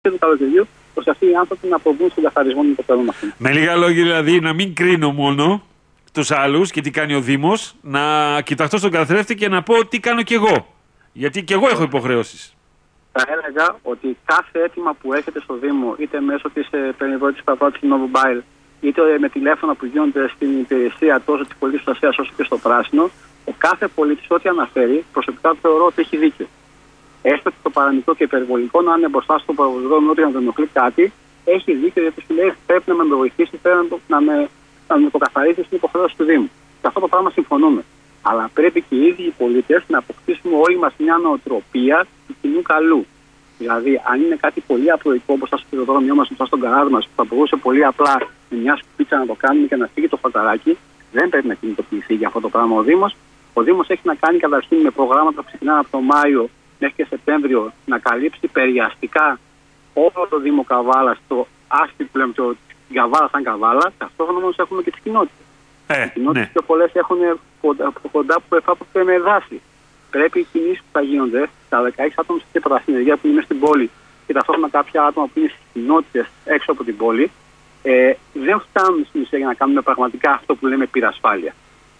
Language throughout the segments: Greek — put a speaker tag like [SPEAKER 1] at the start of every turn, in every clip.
[SPEAKER 1] του καλοκαιριού, ώστε αυτοί οι άνθρωποι να προβούν στον καθαρισμό των οικοπαίδων αυτών.
[SPEAKER 2] Με λίγα λόγια, δηλαδή, να μην κρίνω μόνο τους άλλους και τι κάνει ο Δήμος, να κοιταχτώ στον καθρέφτη και να πω τι κάνω κι εγώ. Γιατί κι εγώ έχω υποχρεώσεις.
[SPEAKER 1] Θα έλεγα ότι κάθε αίτημα που έχετε στο Δήμο, είτε μέσω της περιβόητης παραπάτησης Mobile, είτε με τηλέφωνα που γίνονται στην υπηρεσία τόσο της πολιτικής προστασίας όσο και στο πράσινο, ο κάθε πολίτης ό,τι αναφέρει, προσωπικά θεωρώ ότι έχει δίκιο. Έστω και το παραμικρό και υπερβολικό να είναι μπροστά στον προβολικό ότι να τον ενοχλεί κάτι, έχει δίκιο γιατί σου λέει πρέπει να με βοηθήσει, πρέπει να με υποκαθαρίσει στην υποχρέωση του Δήμου. Σε αυτό το πράγμα συμφωνούμε. Αλλά πρέπει και οι ίδιοι οι πολίτες να αποκτήσουμε όλοι μας μια νοοτροπία του κοινού καλού. Δηλαδή, αν είναι κάτι πολύ απλοϊκό, όπως στο πυροδρόμιό μας, όπως στον καράζ μας, που θα μπορούσε πολύ απλά με μια σκουπίτσα να το κάνουμε και να φύγει το φωταράκι, δεν πρέπει να κινητοποιηθεί για αυτό το πράγμα ο Δήμος. Ο Δήμος έχει να κάνει καταρχήν με προγράμματα που ξεκινάνε από τον Μάιο μέχρι και Σεπτέμβριο να καλύψει περιαστικά όλο το Δήμο Καβάλα, το άστι που λέμε, την Καβάλα σαν Καβάλα. Ταυτόχρονα όμως έχουμε και τις κοινότητες. Οι κοινότητες πιο πολλές έχουν κοντά που με δάση. Πρέπει οι κινήσεις που θα γίνονται, τα 16 άτομα στην πρωτασυνεργεία που είναι στην πόλη και ταυτόχρονα κάποια άτομα που είναι στις κοινότητες έξω από την πόλη, δεν φτάνουν στην ουσία για να κάνουμε πραγματικά αυτό που λέμε πυρασφάλεια.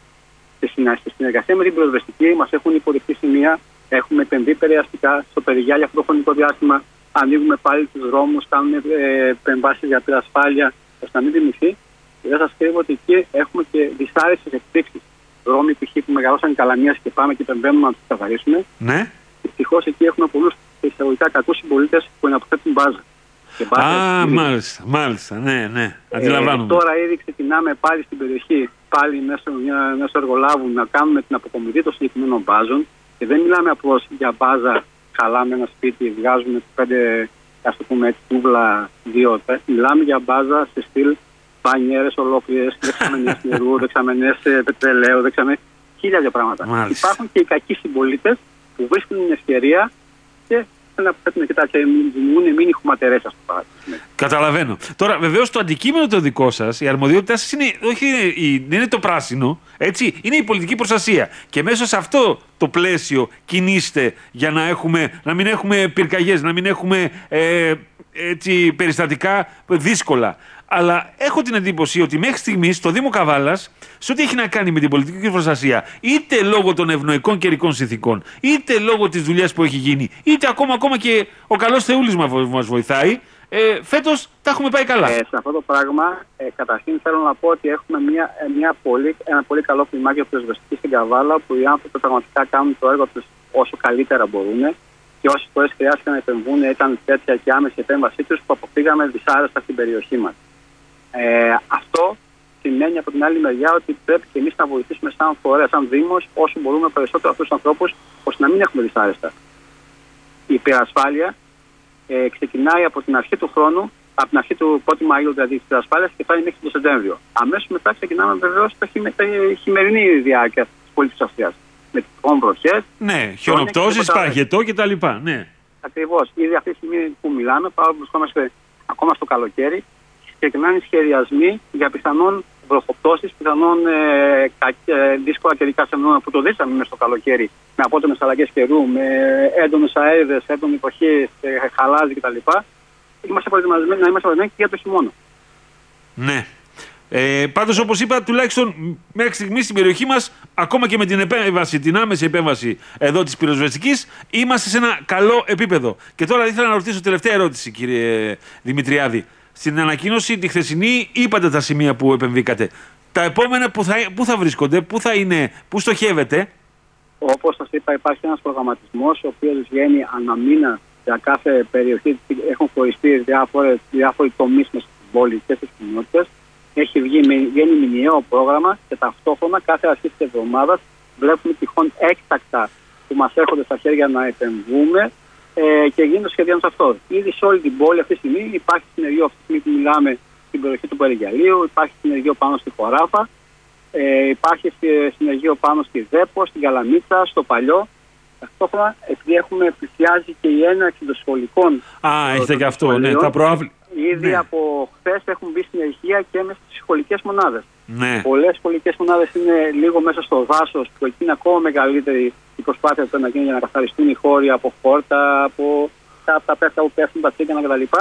[SPEAKER 1] Στη συνεργασία με την πυροσβεστική μας έχουν υποδεχτεί σημεία, έχουμε επενδύσει περιαστικά στο Περιγιά για αυτό το χρονικό διάστημα, ανοίγουμε πάλι τους δρόμους, κάνουμε επεμβάσεις για πυρασφάλεια ώστε να μην δημιουργηθεί. Και δεν σας κρύβω ότι εκεί έχουμε και δυσάρεστες εκπλήξεις. Δρόμοι π.χ. που μεγαλώσαν καλαμιές και πάμε και επεμβαίνουμε να τους καθαρίσουμε.
[SPEAKER 2] Ναι.
[SPEAKER 1] Δυστυχώς εκεί έχουμε πολλούς εισαγωγικά κακούς συμπολίτες που εναποθέτουν μπάζα.
[SPEAKER 2] Μάλιστα, ναι, αντιλαμβάνομαι.
[SPEAKER 1] Τώρα ήδη ξεκινάμε πάλι στην περιοχή, πάλι μέσω εργολάβου, να κάνουμε την αποκομιδή των συγκεκριμένων μπάζων. Και δεν μιλάμε απλώς για μπάζα, χαλάμε ένα σπίτι, βγάζουμε 5, ας το πούμε έτσι, τούβλα, 2. Μιλάμε για μπάζα σε στυλ μπανιέρες ολόκληρες, δεξαμενές νερού, δεξαμενές πετρελαίου, χίλια πράγματα. Μάλιστα. Υπάρχουν και οι κακοί συμπολίτες που βρίσκουν την ευκαιρία και να πρέπει να δημιουργούν μίνι χωματερές, ας το παράδειγμα.
[SPEAKER 2] Καταλαβαίνω. Τώρα, βεβαίως, το αντικείμενο το δικό σας, η αρμοδιότητά σας δεν είναι το πράσινο, έτσι, είναι η πολιτική προστασία. Και μέσα σε αυτό το πλαίσιο κινείστε για να μην έχουμε πυρκαγιές, να μην έχουμε περιστατικά δύσκολα. Αλλά έχω την εντύπωση ότι μέχρι στιγμής το Δήμο Καβάλας, σε ό,τι έχει να κάνει με την πολιτική προστασία, είτε λόγω των ευνοϊκών καιρικών συνθηκών, είτε λόγω της δουλειάς που έχει γίνει, είτε ακόμα και ο καλός Θεούλης μας βοηθάει, φέτος τα έχουμε πάει καλά.
[SPEAKER 1] Σε αυτό το πράγμα, καταρχήν θέλω να πω ότι έχουμε ένα πολύ καλό κλιμάκιο πυροσβεστική στην Καβάλα, που οι άνθρωποι πραγματικά κάνουν το έργο τους όσο καλύτερα μπορούν. Και όσες φορές χρειάστηκε να επεμβούν, ήταν τέτοια και άμεση επέμβασή τους που αποφύγαμε δυσάρεστα στην περιοχή μας. Αυτό σημαίνει από την άλλη μεριά ότι πρέπει και εμείς να βοηθήσουμε σαν φορέα, σαν Δήμος, όσο μπορούμε περισσότερο αυτούς τους ανθρώπους, ώστε να μην έχουμε δυσάρεστα. Η πυρασφάλεια ξεκινάει από την αρχή του χρόνου, από την αρχή του 1η Μαΐου δηλαδή της πυρασφάλειας και φτάνει μέχρι τον Σεπτέμβριο. Αμέσως μετά ξεκινάμε βεβαίως τη χειμερινή διάρκεια της πολιτικής αυτίας. Με τυχόν βροχές.
[SPEAKER 2] Ναι, χιονοπτώσεις, παγετό κτλ. Ναι.
[SPEAKER 1] Ακριβώς. Ήδη αυτή τη στιγμή που μιλάμε, παρόλο που βρισκόμαστε ακόμα στο καλοκαίρι, ξεκινάνε οι σχεδιασμοί για πιθανόν βροχοπτώσεις, πιθανόν δύσκολα καιρικά φαινόμενα που το δείξαμε μέσα στο καλοκαίρι, με απότομες αλλαγές καιρού, με έντονες αέριδες, έντονη βροχή, χαλάζι κτλ. Είμαστε προετοιμασμένοι να είμαστε προετοιμασμένοι και για το χειμώνα.
[SPEAKER 2] Ναι. Πάντως, όπως είπα, τουλάχιστον μέχρι στιγμής στην περιοχή μας, ακόμα και με την επέμβαση, την άμεση επέμβαση εδώ της πυροσβεστικής, είμαστε σε ένα καλό επίπεδο. Και τώρα ήθελα να ρωτήσω τελευταία ερώτηση, κύριε Δημητριάδη. Στην ανακοίνωση τη χθεσινή είπατε τα σημεία που επεμβήκατε. Τα επόμενα πού θα βρίσκονται, πού θα είναι, πού στοχεύετε?
[SPEAKER 1] Όπως σας είπα, υπάρχει ένας προγραμματισμός ο οποίος βγαίνει ανά μήνα για κάθε περιοχή. Έχουν χωριστεί διάφοροι τομείς μέσα στην πόλη και στις κοινότητες. Βγαίνει μηνιαίο πρόγραμμα και ταυτόχρονα κάθε αρχή της εβδομάδας βλέπουμε τυχόν έκτακτα που μας έρχονται στα χέρια να επεμβούμε και γίνεται το σχεδιασμό αυτό. Ήδη σε όλη την πόλη αυτή τη στιγμή υπάρχει συνεργείο, αυτή τη στιγμή που μιλάμε, στην περιοχή του Περιγιαλίου, υπάρχει συνεργείο πάνω στη Χωράφα, υπάρχει συνεργείο πάνω στη Δέπο, στην Καλαμίτσα, στο Παλιό. Ταυτόχρονα, επειδή πλησιάζει και η έναρξη των σχολικών.
[SPEAKER 2] Έχετε και αυτό, ναι, τα προάβλη.
[SPEAKER 1] Ήδη από χθες έχουν μπει συνεργεία και μέσα στις σχολικές μονάδες.
[SPEAKER 2] Ναι.
[SPEAKER 1] Πολλές σχολικές μονάδες είναι λίγο μέσα στο δάσος, που εκεί είναι ακόμα μεγαλύτερη η προσπάθεια που να γίνει για να καθαριστούν οι χώροι από χόρτα, από τα πέφτα που πέφτουν, τα τσίγκανα κτλ.